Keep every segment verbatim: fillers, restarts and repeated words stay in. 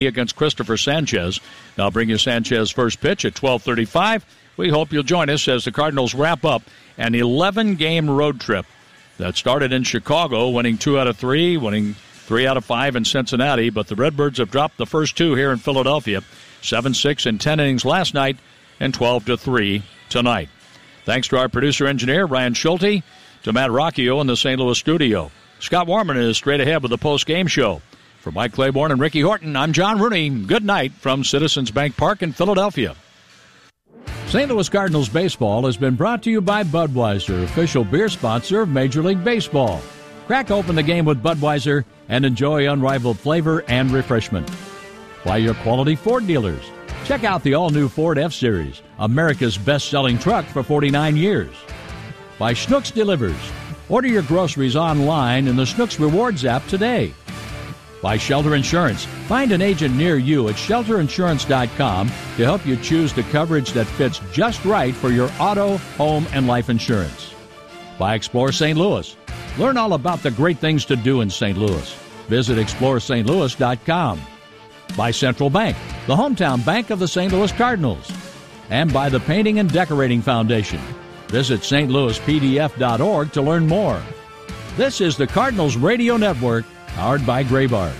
against Christopher Sanchez. I'll bring you Sanchez's first pitch at twelve thirty-five. We hope you'll join us as the Cardinals wrap up an eleven-game road trip that started in Chicago, winning two out of three, winning three out of five in Cincinnati, but the Redbirds have dropped the first two here in Philadelphia, seven six in ten innings last night and twelve to three tonight. Thanks to our producer-engineer, Ryan Schulte, to Matt Rocchio in the Saint Louis studio. Scott Warman is straight ahead with the post-game show. For Mike Claiborne and Ricky Horton, I'm John Rooney. Good night from Citizens Bank Park in Philadelphia. Saint Louis Cardinals baseball has been brought to you by Budweiser, official beer sponsor of Major League Baseball. Crack open the game with Budweiser and enjoy unrivaled flavor and refreshment. By your quality Ford dealers. Check out the all-new Ford F-Series, America's best-selling truck for forty-nine years. By Schnucks Delivers. Order your groceries online in the Schnucks Rewards app today. By Shelter Insurance. Find an agent near you at shelter insurance dot com to help you choose the coverage that fits just right for your auto, home, and life insurance. By Explore Saint Louis. Learn all about the great things to do in Saint Louis. Visit explore st louis dot com. By Central Bank, the hometown bank of the Saint Louis Cardinals. And by the Painting and Decorating Foundation. Visit s t louis p d f dot org to learn more. This is the Cardinals Radio Network, powered by Graybar.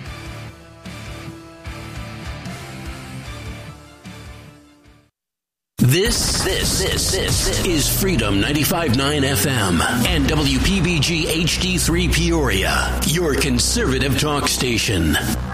This, this, this, this is Freedom ninety-five point nine F M and W P B G H D three Peoria, your conservative talk station.